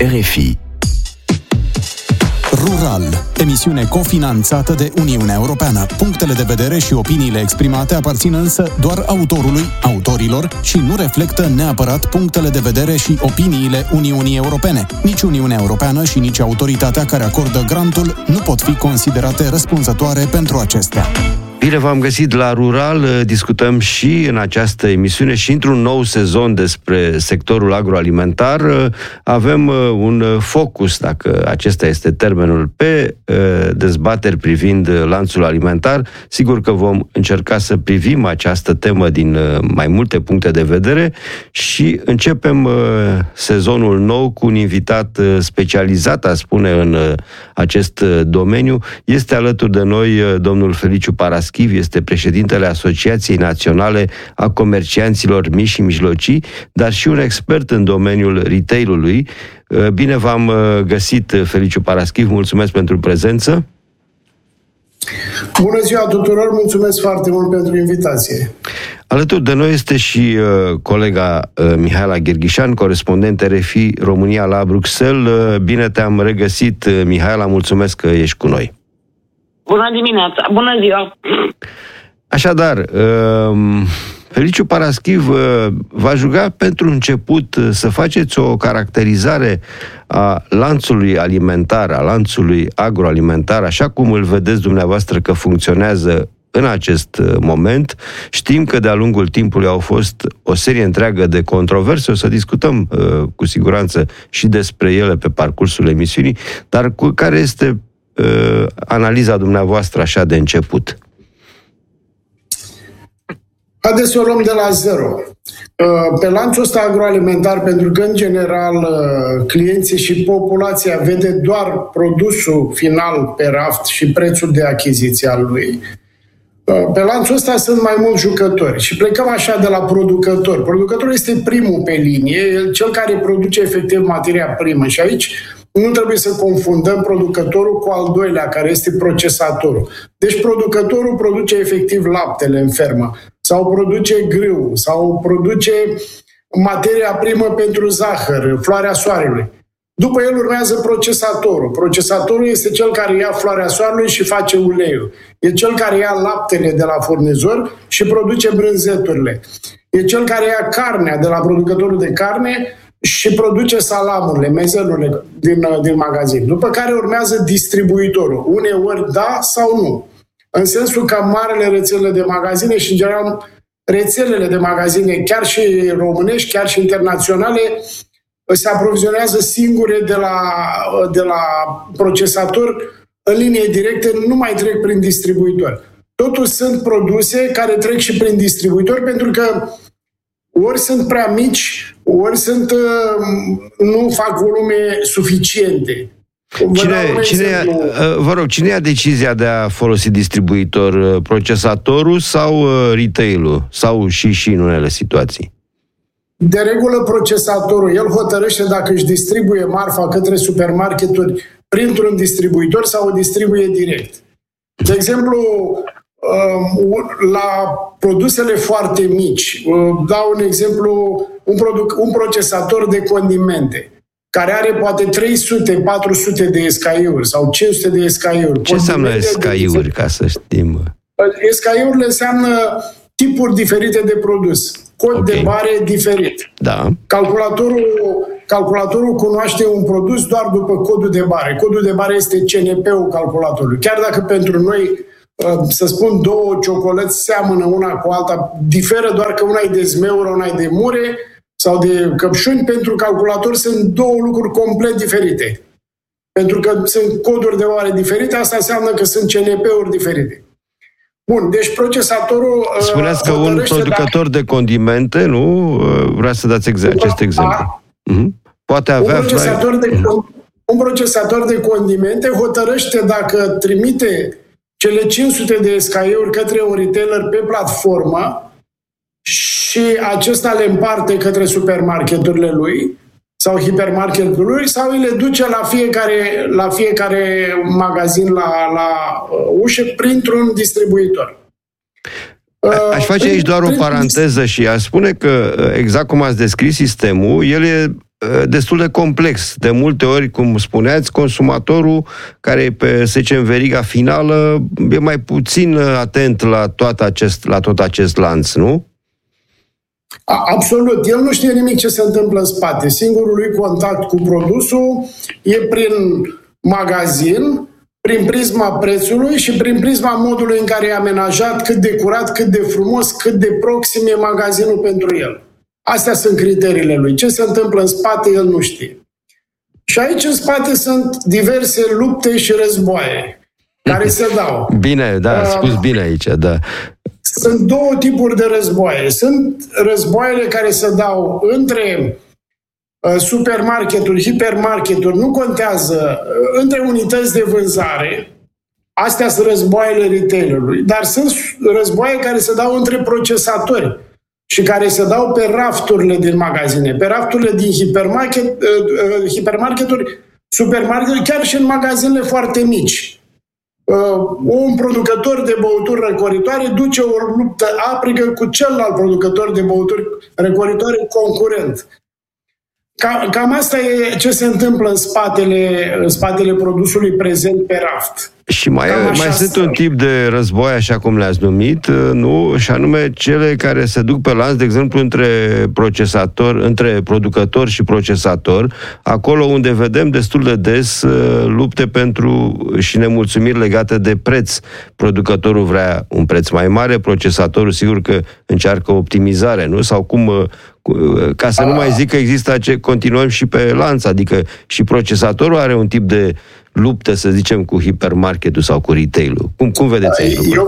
RFI. Rural, emisiune cofinanțată de Uniunea Europeană. Punctele de vedere și opiniile exprimate aparțin însă doar autorului, autorilor și nu reflectă neapărat punctele de vedere și opiniile Uniunii Europene. Nici Uniunea Europeană și nici autoritatea care acordă grantul nu pot fi considerate răspunzătoare pentru acestea. Bine v-am găsit la Rural, discutăm și în această emisiune și într-un nou sezon despre sectorul agroalimentar. Avem un focus, dacă acesta este termenul, pe dezbateri privind lanțul alimentar. Sigur că vom încerca să privim această temă din mai multe puncte de vedere și începem sezonul nou cu un invitat specializat, a spune, în acest domeniu. Este alături de noi domnul Feliciu Paraschiv, este președintele Asociației Naționale a Comercianților Mici și Mijlocii, dar și un expert în domeniul retail-ului. Bine v-am găsit, Feliciu Paraschiv, mulțumesc pentru prezență. Bună ziua tuturor, mulțumesc foarte mult pentru invitație. Alături de noi este și colega Mihaela Gherghișan, corespondent RFI România la Bruxelles. Bine te-am regăsit, Mihaela, mulțumesc că ești cu noi. Bună dimineața, bună ziua! Așadar, Feliciu Paraschiv v-aș ruga pentru început să faceți o caracterizare a lanțului alimentar, a lanțului agroalimentar, așa cum îl vedeți dumneavoastră că funcționează în acest moment. Știm că de-a lungul timpului au fost o serie întreagă de controverse, o să discutăm cu siguranță și despre ele pe parcursul emisiunii, dar care este analiza dumneavoastră așa de început? Haideți să o luăm de la zero. Pe lanțul ăsta agroalimentar, pentru că, în general, clienții și populația vede doar produsul final pe raft și prețul de achiziție al lui, pe lanțul ăsta sunt mai mulți jucători și plecăm așa de la producător. Producătorul este primul pe linie, cel care produce efectiv materia primă și aici nu trebuie să confundăm producătorul cu al doilea, care este procesatorul. Deci producătorul produce efectiv laptele în fermă, sau produce grâu, sau produce materia primă pentru zahăr, floarea soarelui. După el urmează procesatorul. Procesatorul este cel care ia floarea soarelui și face uleiul. E cel care ia laptele de la furnizor și produce brânzeturile. E cel care ia carnea de la producătorul de carne și produce salamurile, mezelurile din magazin. După care urmează distribuitorul. Uneori da sau nu. În sensul că marele rețele de magazine și, în general, rețelele de magazine, chiar și românești, chiar și internaționale, se aprovizionează singure de la procesator în linie directă, nu mai trec prin distribuitor. Totuși sunt produse care trec și prin distribuitor, pentru că ori sunt prea mici, ori nu fac volume suficiente. Cine ia decizia de a folosi distribuitor? Procesatorul sau retail-ul? Sau și în unele situații? De regulă, procesatorul. El hotărăște dacă își distribuie marfa către supermarketuri printr-un distribuitor sau o distribuie direct. De exemplu, la produsele foarte mici, dau un exemplu, un procesator de condimente, care are poate 300-400 de SKU-uri sau 500 de SKU-uri. Ce înseamnă SKU-uri, ca să știm? SKU-urile înseamnă tipuri diferite de produs, cod de bare diferit. Da. Calculatorul cunoaște un produs doar după codul de bare. Codul de bare este CNP-ul calculatorului. Chiar dacă pentru noi, să spun, două ciocolăți seamănă una cu alta, diferă doar că una e de zmeură, una e de mure sau de căpșuni, pentru calculator sunt două lucruri complet diferite. Pentru că sunt coduri de bare diferite, asta înseamnă că sunt CNP-uri diferite. Bun, deci procesatorul... Spuneați că un producător de condimente, nu? Vreau să dați acest exemplu. Poate avea... Un procesator de condimente hotărăște dacă trimite cele 500 de SKU-uri către un retailer pe platformă și acesta le împarte către supermarketurile lui sau hipermarketul lui, sau îi le duce la fiecare magazin la ușă printr-un distribuitor. Aș face aici doar o paranteză și aș spune că, exact cum ați descris sistemul, el e destul de complex. De multe ori, cum spuneați, consumatorul care e pe, să zicem, veriga finală e mai puțin atent la tot acest lanț, nu? Absolut. El nu știe nimic ce se întâmplă în spate. Singurul lui contact cu produsul e prin magazin, prin prisma prețului și prin prisma modului în care e amenajat, cât de curat, cât de frumos, cât de proxim e magazinul pentru el. Astea sunt criteriile lui. Ce se întâmplă în spate, el nu știe. Și aici în spate sunt diverse lupte și războaie care se dau. Bine, da, spus bine aici, da. Sunt două tipuri de războaie. Sunt războaiele care se dau între supermarketuri, hipermarketuri, nu contează, între unități de vânzare. Astea sunt războaiele retail-ului. Dar sunt războaie care se dau între procesatori și care se dau pe rafturile din magazine, pe rafturile din hipermarketuri, supermarketuri, chiar și în magazinele foarte mici. Un producător de băuturi răcoritoare duce o luptă aprigă cu celălalt producător de băuturi răcoritoare concurent. Cam asta e ce se întâmplă în spatele produsului prezent pe raft. Și mai sunt un tip de război, așa cum le-ați numit, nu? Și anume cele care se duc pe lanț, de exemplu, între producător și procesator, acolo unde vedem destul de des lupte și nemulțumiri legate de preț. Producătorul vrea un preț mai mare, procesatorul sigur că încearcă optimizare, nu? Sau ca să nu mai zic că există continuăm și pe lanț, adică și procesatorul are un tip de luptă, să zicem, cu hipermarketul sau cu retail-ul. Cum vedeți aici? Eu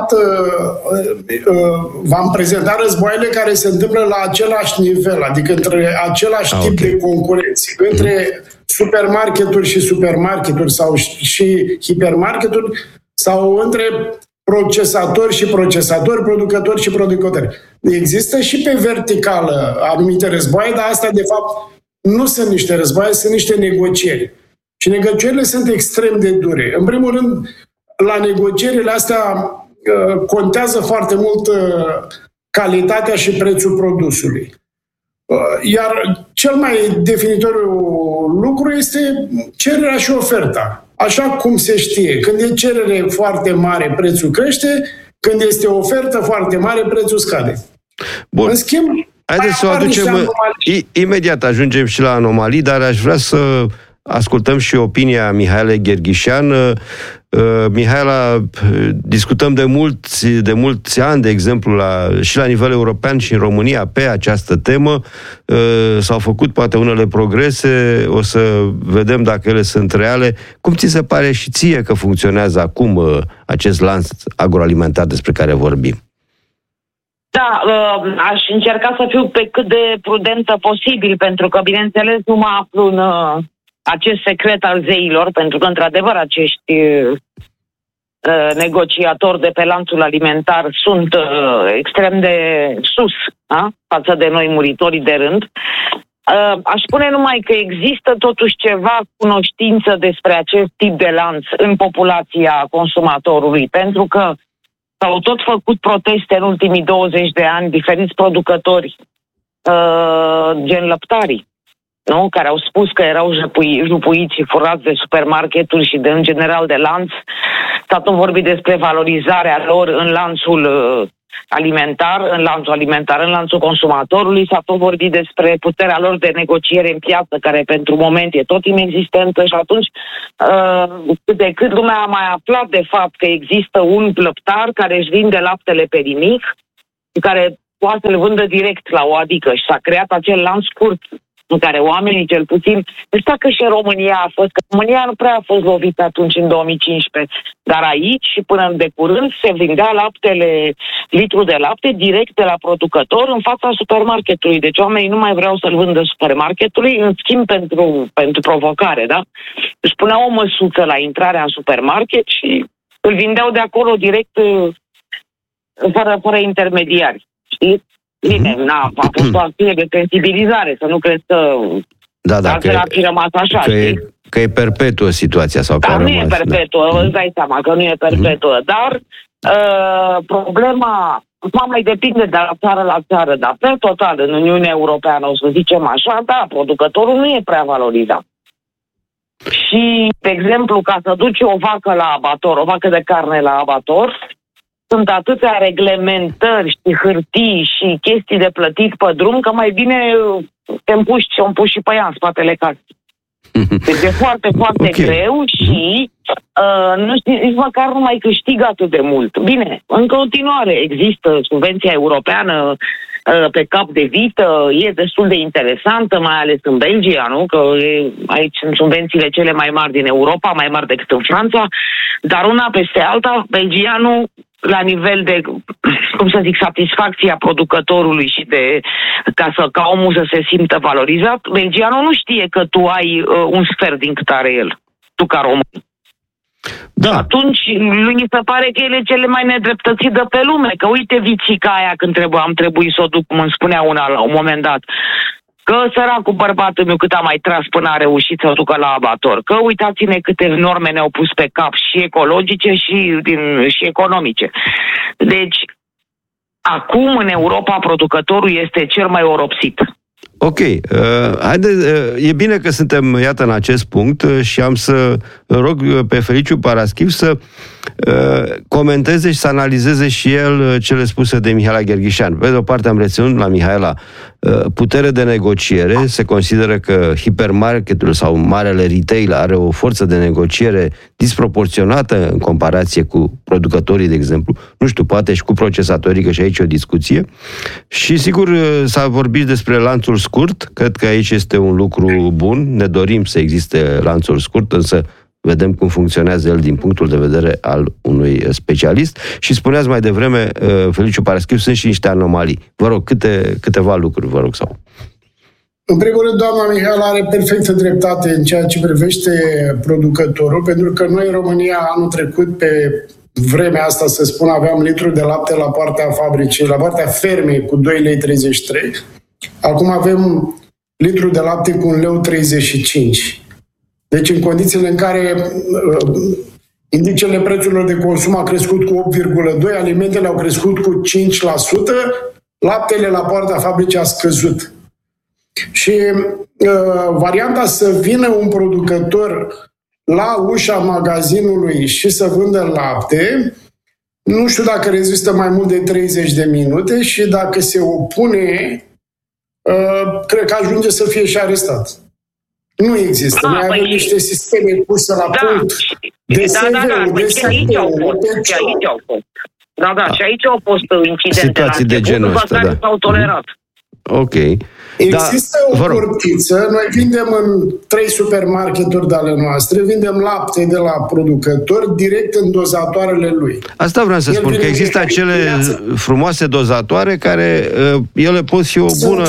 v-am prezentat războaiele care se întâmplă la același nivel, adică între același tip de concurenți, între supermarketuri și supermarketuri sau și hipermarketuri sau între procesatori și procesatori, producători și producători. Există și pe verticală anumite războaie, dar astea, de fapt, nu sunt niște războaie, sunt niște negocieri. Și negocierile sunt extrem de dure. În primul rând, la negocierile astea contează foarte mult calitatea și prețul produsului. Iar cel mai definitoriu lucru este cererea și oferta. Așa cum se știe, când e cerere foarte mare, prețul crește, când este o ofertă foarte mare, prețul scade. Bun. În schimb, haideți să o aducem imediat, ajungem și la anomalii, dar aș vrea să ascultăm și opinia Mihaelei Gherghișan. Mihaela, discutăm de mulți ani, de exemplu, și la nivel european și în România pe această temă. S-au făcut poate unele progrese, o să vedem dacă ele sunt reale. Cum ți se pare și ție că funcționează acum acest lanț agroalimentar despre care vorbim? Da, aș încerca să fiu pe cât de prudentă posibil, pentru că, bineînțeles, nu mă aflu în acest secret al zeilor, pentru că, într-adevăr, acești negociatori de pe lanțul alimentar sunt extrem de sus, față de noi muritorii de rând. Aș spune numai că există totuși ceva cunoștință despre acest tip de lanț în populația consumatorului, pentru că s-au tot făcut proteste în ultimii 20 de ani, diferiți producători, gen lăptarii, nu? Care au spus că erau jupuiți și furați de supermarketuri și în general de lanț. S-a tot vorbit despre valorizarea lor în lanțul alimentar, în lanțul consumatorului. S-a tot vorbit despre puterea lor de negociere în piață, care pentru moment e tot inexistentă, și atunci cât de cât lumea a mai aflat de fapt că există un lăptar care își vinde laptele pe nimic și care poate să-l vândă direct la o adică, și s-a creat acel lanț scurt în care oamenii, cel puțin, nu știu că și în România a fost, că România nu prea a fost lovită atunci în 2015, dar aici și până de curând se vindea litru de lapte direct de la producător în fața supermarketului. Deci oamenii nu mai vreau să-l vândă supermarketului, în schimb pentru provocare, da? Își puneau o măsuță la intrarea în supermarket și îl vindeau de acolo direct, fără intermediari. Știți? Bine, a fost o acțiune de sensibilizare, să nu crezi că altfel ar fi rămas așa. Că e perpetuă situația sau că nu e perpetuă, îți dai seama că nu e perpetuă, dar problema mai depinde de la țară la țară, dar pe total în Uniunea Europeană, o să zicem așa, da, producătorul nu e prea valorizat. Și, de exemplu, ca să duci o vacă la abator, o vacă de carne la abator, sunt atâtea reglementări și hârtii și chestii de plătit pe drum, că mai bine te împuși și pe ea în spatele casei. Deci e foarte, foarte greu și nu știu, nici măcar nu mai câștigă atât de mult. Bine, în continuare există subvenția europeană pe cap de vită, e destul de interesantă, mai ales în Belgia, nu? Că aici sunt subvențiile cele mai mari din Europa, mai mari decât în Franța, dar una peste alta, belgianul, la nivel de, cum să zic, satisfacția producătorului și de, ca omul să se simtă valorizat, belgianul nu știe că tu ai un sfert din cât are el, tu ca român. Da. Atunci lui mi se pare că el e cele mai nedreptățit de pe lume, că uite vițica aia când am trebuit să o duc, cum îmi spunea una la un moment dat, că săracul bărbatul meu cât a mai tras până a reușit să o ducă la abator, că uitați-ne câte norme ne-au pus pe cap și ecologice și economice. Deci, acum în Europa producătorul este cel mai oropsit. Ok, e bine că suntem, iată, în acest punct și am să rog pe Feliciu Paraschiv să comenteze și să analizeze și el cele spuse de Mihaela Gherghișan. Pe de o parte am reținut la Mihaela putere de negociere, se consideră că hipermarketul sau marele retail are o forță de negociere disproporționată în comparație cu producătorii, de exemplu, nu știu, poate și cu procesatorii, că și aici e o discuție. Și sigur s-a vorbit despre lanțul scurt, cred că aici este un lucru bun, ne dorim să existe lanțul scurt, însă vedem cum funcționează el din punctul de vedere al unui specialist. Și spuneați mai devreme, Feliciu Paraschiv, sunt și niște anomalii. Vă rog, câteva lucruri, vă rog. Sau. În primul rând, doamna Mihaela are perfectă dreptate în ceea ce privește producătorul, pentru că noi în România anul trecut, pe vremea asta, să spun, aveam litru de lapte la partea fabricii, la partea fermei cu 2,33 lei. Acum avem litru de lapte cu 1,35 lei. Deci în condițiile în care indicele prețurilor de consum a crescut cu 8,2, alimentele au crescut cu 5%, laptele la poarta fabricii a scăzut. Și varianta să vină un producător la ușa magazinului și să vândă lapte, nu știu dacă rezistă mai mult de 30 de minute și dacă se opune, cred că ajunge să fie și arestat. Nu există. Noi avem niște sisteme puse la punct de CV-ul, de SP-ul, și aici au fost. Și aici au fost incidente. Situații de genul ăsta, care s-au tolerat. Ok. Există o portiță, noi vindem în 3 supermarketuri de ale noastre, vindem lapte de la producători direct în dozatoarele lui. Asta vreau să spun, că există acele frumoase dozatoare care ele pot fi o bună...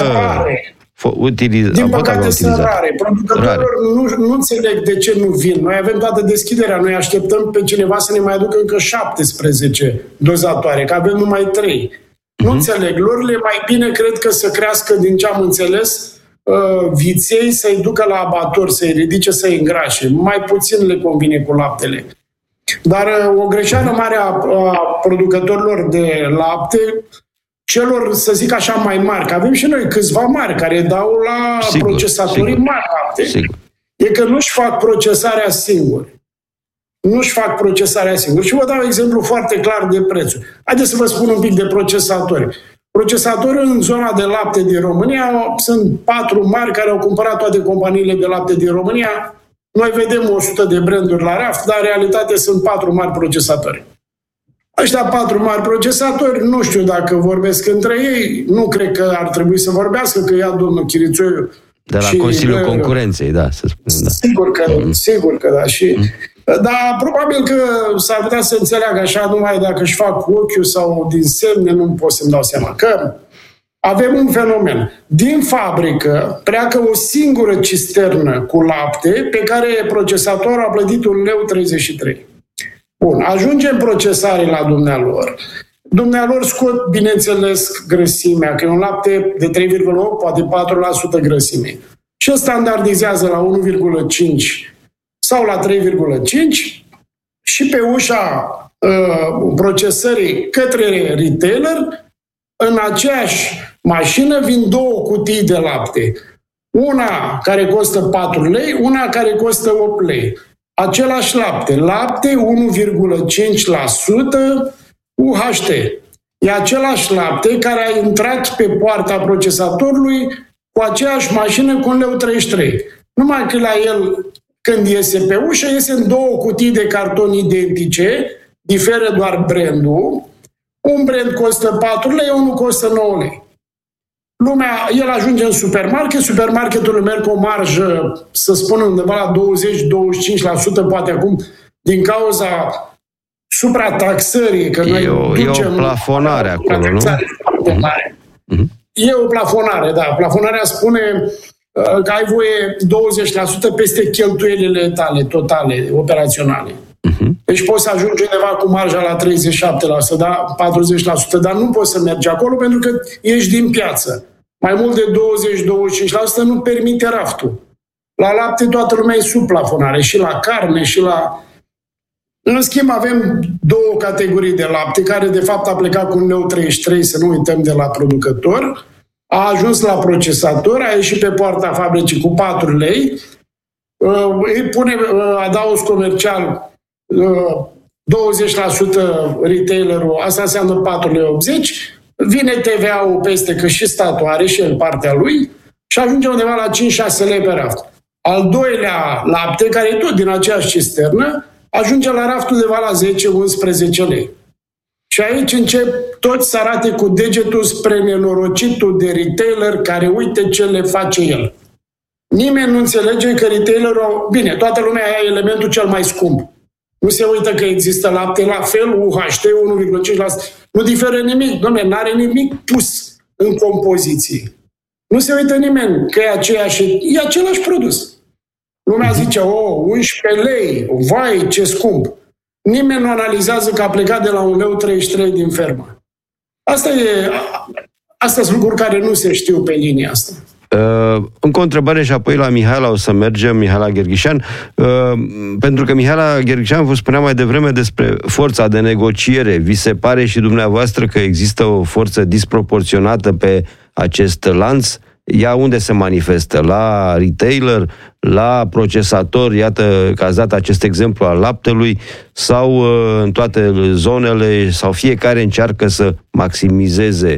Din păcate sunt rare. Producătorilor nu înțeleg de ce nu vin. Noi avem toată deschiderea. Noi așteptăm pe cineva să ne mai aducă încă 17 dozatoare, că avem numai 3. Nu înțeleg. Lor le mai bine cred că să crească, din ce am înțeles, viței, să-i ducă la abator, să-i ridice, să-i îngrașe. Mai puțin le convine cu laptele. Dar o greșeală mare a producătorilor de lapte, celor, să zic așa, mai mari, că avem și noi câțiva mari care dau la procesatorii mari lapte, e că nu-și fac procesarea singuri. Nu-și fac procesarea singuri. Și vă dau exemplu foarte clar de prețuri. Haideți să vă spun un pic de procesatori. Procesatorii în zona de lapte din România sunt 4 mari care au cumpărat toate companiile de lapte din România. Noi vedem 100 de branduri la raft, dar în realitate sunt 4 mari procesatori. Ăștia 4 mari procesatori, nu știu dacă vorbesc între ei, nu cred că ar trebui să vorbească, că ia domnul Chirițoiu. De la Consiliul Concurenței, da, să spunem. Da. Sigur că da. Dar probabil că s-ar putea să înțeleagă așa numai dacă își fac ochiul sau din semne, nu pot să-mi dau seama. Că avem un fenomen. Din fabrică pleacă o singură cisternă cu lapte pe care procesatorul a plătit 1,33 lei. Bun, ajungem procesare la dumnealor. Dumnealor scot, bineînțeles, grăsimea, că e un lapte de 3,8, poate 4% grăsime. Și îl standardizează la 1,5 sau la 3,5 și pe ușa procesării către retailer, în aceeași mașină vin 2 cutii de lapte. Una care costă 4 lei, una care costă 8 lei. Același lapte. Lapte 1,5% UHT. E același lapte care a intrat pe poarta procesatorului cu aceeași mașină cu 1,33 lei. Numai că la el, când iese pe ușă, iese în 2 cutii de carton identice, diferă doar brandul. Un brand costă 4 lei, unul costă 9 lei. El ajunge în supermarket, supermarketul merg cu o marjă, să spunem, undeva la 20-25%, poate acum, din cauza suprataxării, că noi ducem... E o plafonare acolo, nu? E o plafonare, da. Plafonarea spune că ai voie 20% peste cheltuielile tale totale, operaționale. Deci poți să ajungi undeva cu marja la 37%, da? 40%, dar nu poți să mergi acolo pentru că ești din piață. Mai mult de 20-25% nu permite raftul. La lapte toată lumea e sub plafonare, și la carne, și la... În schimb, avem 2 categorii de lapte, care de fapt a plecat cu 1,33, să nu uităm, de la producător, a ajuns la procesator, a ieșit pe poarta fabricii cu 4 lei, îi pune adaos comercial 20% retailerul, asta înseamnă 4,80 lei, vine TVA-ul peste, că și statul are și el partea lui, și ajunge undeva la 5-6 lei pe raft. Al doilea lapte, care e tot din aceeași cisternă, ajunge la raftul undeva la 10-11 lei. Și aici încep toți să arate cu degetul spre nenorocitul de retailer care uite ce le face el. Nimeni nu înțelege că retailerul... Bine, toată lumea ia elementul cel mai scump. Nu se uită că există lapte la fel, UHT 1,5%. Nu diferă nimic. Dom'le, n-are nimic pus în compoziție. Nu se uită nimeni că e același produs. Lumea zice, 11 lei, vai, ce scump. Nimeni nu analizează că a plecat de la 1,33 lei din fermă. Astea sunt lucruri care nu se știu pe linia asta. Încă o întrebare și apoi la Mihaela o să mergem, Mihaela Gherghișan, pentru că Mihaela Gherghișan vă spunea mai devreme despre forța de negociere. Vi se pare și dumneavoastră că există o forță disproporționată pe acest lanț? Ea unde se manifestă? La retailer? La procesator? Iată că ați dat acest exemplu al laptelui, sau în toate zonele, sau fiecare încearcă să maximizeze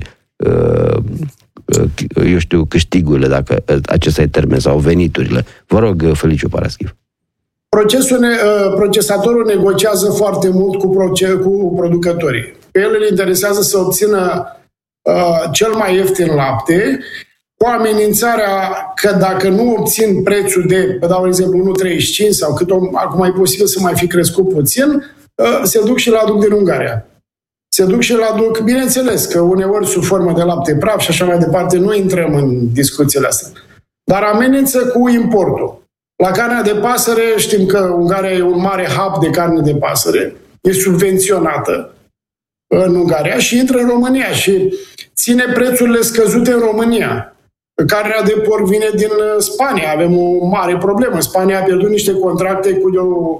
câștigurile, dacă acesta e termen, sau veniturile. Vă rog, Feliciu Paraschiv. Procesatorul negociază foarte mult cu producătorii. Pe el îl interesează să obțină cel mai ieftin lapte, cu amenințarea că dacă nu obțin prețul de, vă dau un exemplu, 1,35 sau cât acum e posibil să mai fi crescut puțin, se duc și la aduc din Ungaria. Se duc și la aduc, bineînțeles că uneori sub formă de lapte praf și așa mai departe, nu intrăm în discuțiile astea. Dar amenință cu importul. La carnea de pasăre, știm că Ungaria e un mare hub de carne de pasăre, e subvenționată în Ungaria și intră în România și ține prețurile scăzute în România. Carnea de porc vine din Spania, avem o mare problemă. Spania a pierdut niște contracte cu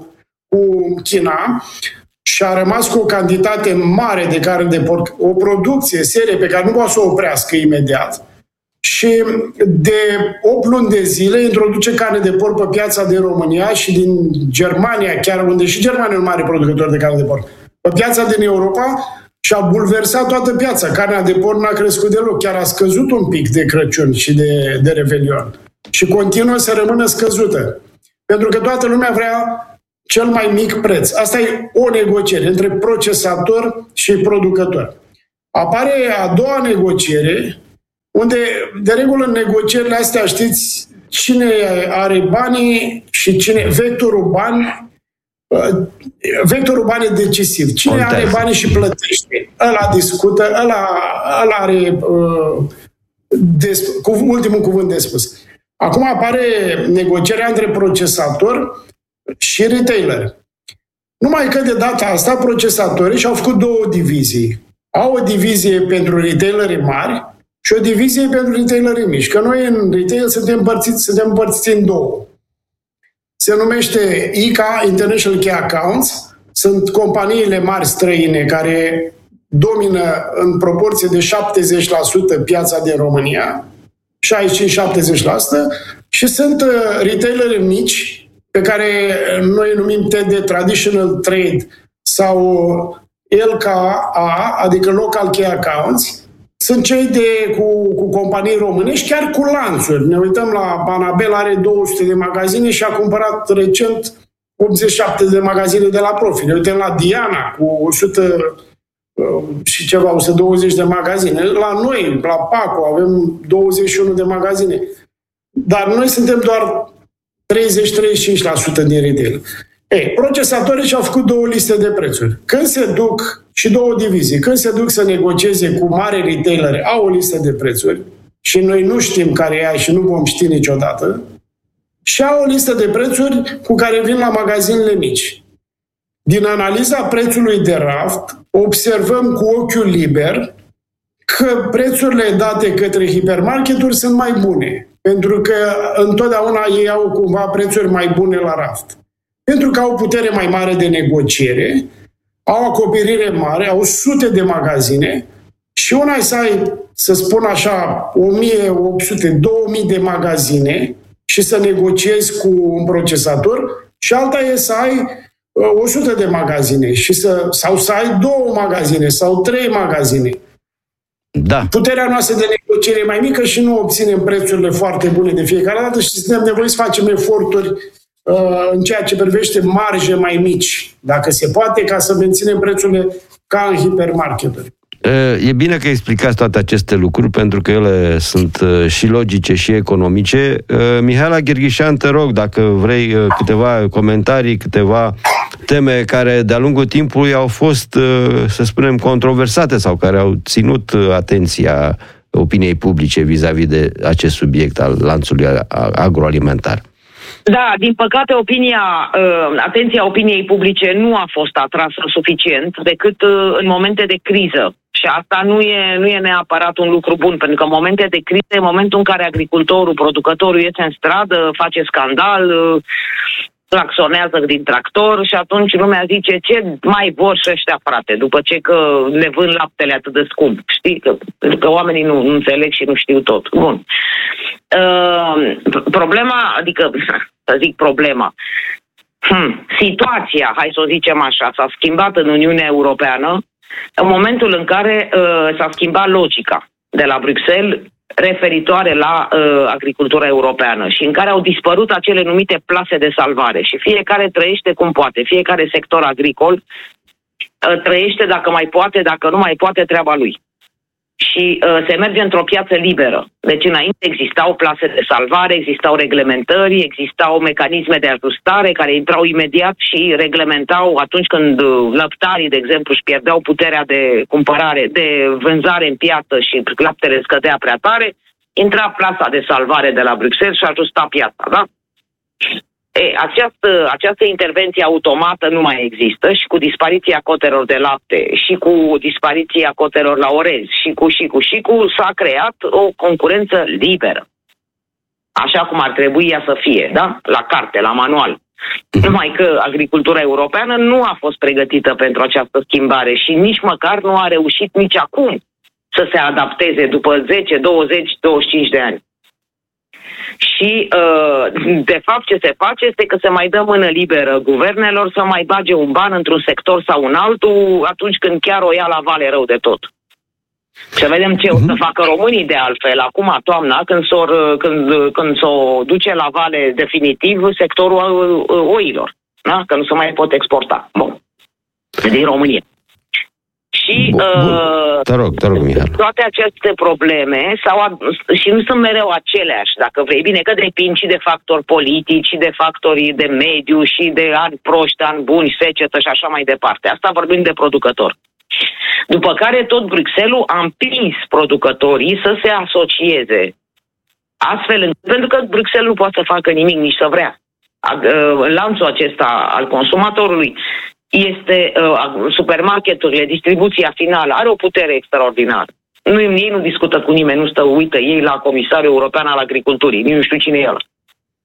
China și a rămas cu o cantitate mare de carne de porc, o producție, serie pe care nu poate să o oprească imediat. Și de 8 luni de zile introduce carne de porc pe piața din România și din Germania, chiar unde și Germania e un mare producător de carne de porc, pe piața din Europa, și a bulversat toată piața. Carnea de porc n-a crescut deloc, chiar a scăzut un pic de Crăciun și de Revelion. Și continuă să rămână scăzută. Pentru că toată lumea vrea cel mai mic preț. Asta e o negociere între procesator și producător. Apare a doua negociere, unde, de regulă, în negocierile astea, știți, cine are banii și cine... Vectorul bani e decisiv. Cine are banii și plătește, ăla discută, ăla are ultimul cuvânt de spus. Acum apare negocierea între procesator și retailer. Numai că de data asta procesatorii și-au făcut 2 divizii. Au o divizie pentru retailerii mari și o divizie pentru retailerii mici. Că noi în retail suntem împărțiți în 2. Se numește ICA, International Key Accounts, sunt companiile mari străine care domină în proporție de 70% piața din România, 65-70%, și sunt retaileri mici, pe care noi numim TD, Traditional Trade, sau LKA, adică Local Key Accounts. Sunt cei cu companii românești, chiar cu lanțuri. Ne uităm la Banabel, are 200 de magazine și a cumpărat recent 87 de magazine de la Profi. Ne uităm la Diana, cu 100 și ceva, 120 de magazine. La noi, la Paco, avem 21 de magazine. Dar noi suntem doar 30-35% din retail. Procesatorii și-au făcut 2 liste de prețuri. Când se duc, și 2 divizii, când se duc să negocieze cu mari retaileri, au o listă de prețuri și noi nu știm care e ea și nu vom ști niciodată, și au o listă de prețuri cu care vin la magazinele mici. Din analiza prețului de raft, observăm cu ochiul liber că prețurile date către hipermarketuri sunt mai bune, pentru că întotdeauna ei au cumva prețuri mai bune la raft. Pentru că au putere mai mare de negociere, au acoperire mare, au sute de magazine și una e să ai, să spun așa, 1800, 2000 de magazine și să negociezi cu un procesator, și alta e să ai 100 de magazine sau să ai 2 magazine sau 3 magazine. Da. Puterea noastră de negociere e mai mică și nu obținem prețurile foarte bune de fiecare dată și suntem nevoiți să facem eforturi în ceea ce privește marje mai mici, dacă se poate, ca să menținem prețurile ca în hipermarketuri. E bine că explicați toate aceste lucruri, pentru că ele sunt și logice și economice. Mihaela Gherghișan, te rog, dacă vrei câteva comentarii, câteva teme care de-a lungul timpului au fost, să spunem, controversate sau care au ținut atenția opiniei publice vis-a-vis de acest subiect al lanțului agroalimentar. Da, din păcate, atenția opiniei publice nu a fost atrasă suficient decât în momente de criză. Și asta nu e neapărat un lucru bun, pentru că în momente de criză e momentul în care agricultorul, producătorul iese în stradă, face scandal, claxonează din tractor și atunci lumea zice: ce mai vor și ăștia, frate, după ce că ne vând laptele atât de scump. Știi? Că oamenii nu înțeleg și nu știu tot. Bun. Problema, adică, să zic problema, situația, hai să o zicem așa, s-a schimbat în Uniunea Europeană în momentul în care s-a schimbat logica de la Bruxelles referitoare la agricultura europeană și în care au dispărut acele numite plase de salvare și fiecare trăiește cum poate, fiecare sector agricol trăiește dacă mai poate, dacă nu mai poate, treaba lui. Și se merge într-o piață liberă. Deci înainte existau plase de salvare, existau reglementări, existau mecanisme de ajustare care intrau imediat și reglementau atunci când lăptarii, de exemplu, își pierdeau puterea de cumpărare, de vânzare în piață și laptele scădea prea tare, intra plasa de salvare de la Bruxelles și ajusta piața, da? Această intervenție automată nu mai există și cu dispariția cotelor de lapte și cu dispariția cotelor la orez și cu s-a creat o concurență liberă. Așa cum ar trebui ea să fie, da? La carte, la manual. Numai că agricultura europeană nu a fost pregătită pentru această schimbare și nici măcar nu a reușit nici acum să se adapteze după 10, 20, 25 de ani. Și, de fapt, ce se face este că se mai dă mână liberă guvernelor să mai bage un ban într-un sector sau în altul atunci când chiar o ia la vale rău de tot. Să vedem ce o să facă românii de altfel acum, toamna, când s-o duce la vale definitiv sectorul oilor, da? Că nu se mai pot exporta. Bun. Din România. Și Te rog, Mihai. Toate aceste probleme și nu sunt mereu aceleași, dacă vrei. Bine că depind și de factori politici, și de factori de mediu, și de ani proști, ani buni, secetă și așa mai departe. Asta vorbim de producător. După care tot Bruxelles a împins producătorii să se asocieze. Astfel, pentru că Bruxelles nu poate să facă nimic, nici să vrea. Lanțul acesta al consumatorului este supermarketurile, distribuția finală, are o putere extraordinară. Ei nu discută cu nimeni, nu stă, uită ei la Comisarul European al Agriculturii, nici nu știu cine e ăla.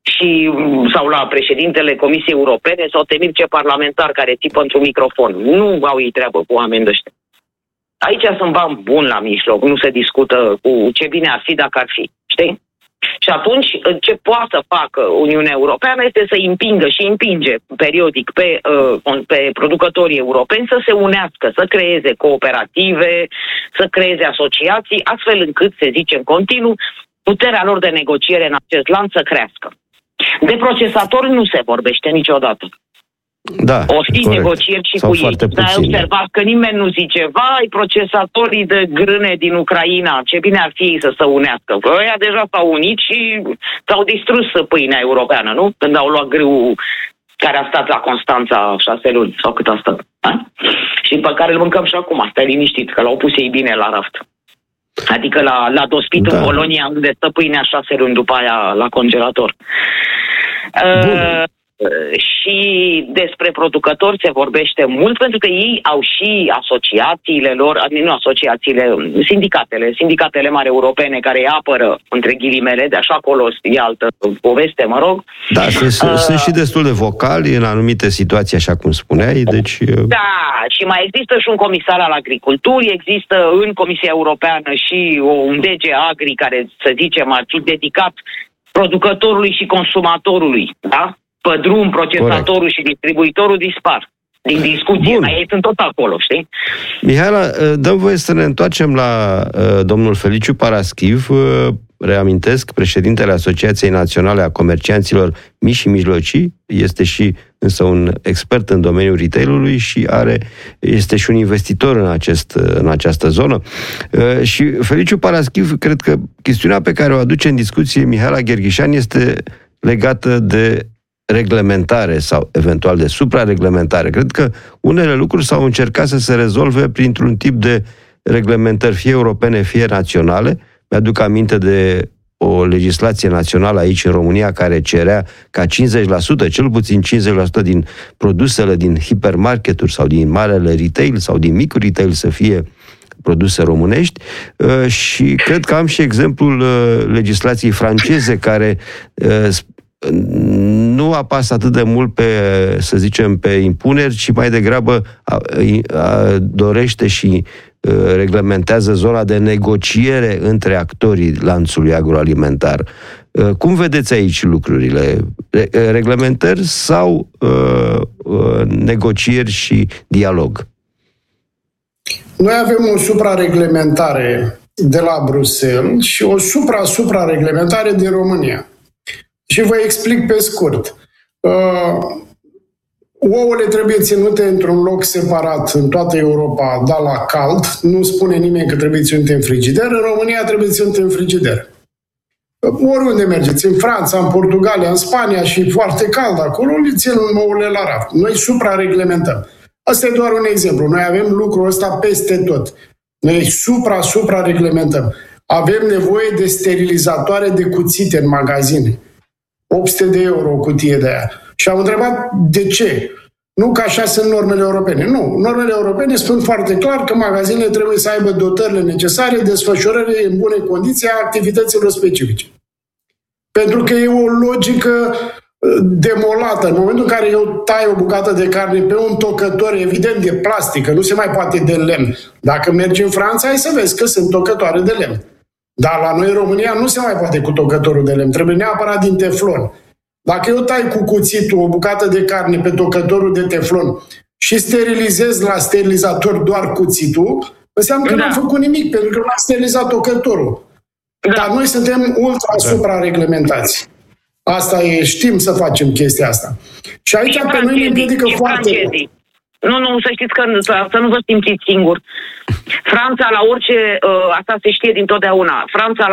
sau la președintele Comisiei Europene sau temirce parlamentari care țipă într-un microfon. Nu au ei treabă cu oameni ăștia. Aici sunt bani buni la mijloc, nu se discută cu ce bine ar fi dacă ar fi, știi? Și atunci, ce poate să facă Uniunea Europeană este să împingă și împinge periodic pe producătorii europeni să se unească, să creeze cooperative, să creeze asociații, astfel încât, se zice în continuu, puterea lor de negociere în acest lanț să crească. De procesatori nu se vorbește niciodată. Da, o fi corect. Negocieri și sau cu ei. Dar ai observat că nimeni nu zice, vai, procesatorii de grâne din Ucraina, ce bine ar fi să se unească. Ăia deja s-au unit și s-au distrus pâinea europeană, nu? Când au luat grâul care a stat la Constanța 6 luni, sau cât a stat. Și pe care îl mâncăm și acum, stai liniștit, că l-au pus ei bine la raft. Adică la dospit în Polonia, unde stă pâinea 6 luni după aia la congelator. Și despre producători se vorbește mult, pentru că ei au și asociațiile lor, nu asociațiile, sindicatele mari europene care îi apără, între ghilimele, de așa acolo e altă poveste, mă rog. Da, sunt și destul de vocali în anumite situații, așa cum spuneai, deci... Da, și mai există și un comisar al agriculturii, există în Comisia Europeană și un DG Agri care, să zicem, ar fi dedicat producătorului și consumatorului, da? Pe drum, procesatorul Corect. Și distribuitorul dispar din discuție, dar ei sunt tot acolo, știi? Mihaela, dăm voie să ne întoarcem la domnul Feliciu Paraschiv, reamintesc, președintele Asociației Naționale a Comercianților Mici și Mijlocii, este și însă un expert în domeniul retail-ului și este și un investitor în această zonă. Și Feliciu Paraschiv, cred că chestiunea pe care o aduce în discuție Mihaela Gherghișan este legată de reglementare sau eventual de suprareglementare. Cred că unele lucruri s-au încercat să se rezolve printr-un tip de reglementări, fie europene, fie naționale. Mi-aduc aminte de o legislație națională aici în România care cerea ca 50%, cel puțin 50% din produsele din hipermarketuri sau din marele retail sau din micul retail să fie produse românești și cred că am și exemplul legislației franceze care nu apasă atât de mult să zicem, pe impuneri, ci mai degrabă dorește și reglementează zona de negociere între actorii lanțului agroalimentar. Cum vedeți aici lucrurile? Reglementări sau negocieri și dialog? Noi avem o suprareglementare de la Bruxelles și o supra-reglementare din România. Și vă explic pe scurt. Ouăle trebuie ținute într-un loc separat în toată Europa, dar la cald. Nu spune nimeni că trebuie ținute în frigider. În România trebuie ținute în frigider. Oriunde mergeți, în Franța, în Portugalia, în Spania și foarte cald acolo, le țin ouăle la raft. Noi suprareglementăm. Asta e doar un exemplu. Noi avem lucrul ăsta peste tot. Noi supra-reglementăm. Avem nevoie de sterilizatoare de cuțite în magazine. 800 de euro o cutie de aia. Și am întrebat de ce. Nu că așa sunt normele europene. Nu. Normele europene spun foarte clar că magazinele trebuie să aibă dotările necesare, desfășurării în bune condiții a activităților specifice. Pentru că e o logică demolată. În momentul în care eu tai o bucată de carne pe un tocător, evident de plastic, că nu se mai poate de lemn. Dacă mergi în Franța, ai să vezi că sunt tocătoare de lemn. Dar la noi în România nu se mai poate cu tocătorul de lemn. Trebuie neapărat din teflon. Dacă eu tai cu cuțitul o bucată de carne pe tocătorul de teflon și sterilizez la sterilizator doar cuțitul, înseamnă că n-am făcut nimic, pentru că l-am sterilizat tocătorul. Dar noi suntem ultra-supra-reglementați. Asta e, știm să facem chestia asta. Și aici pe noi ne împiedică foarte... Nu, să știți că să nu vă simțiți singur. Franța la orice, asta se știe dintotdeauna, Franța